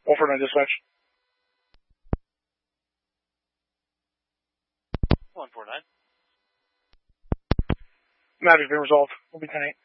149 dispatch. 149. Matter's been resolved. We'll be 10-8.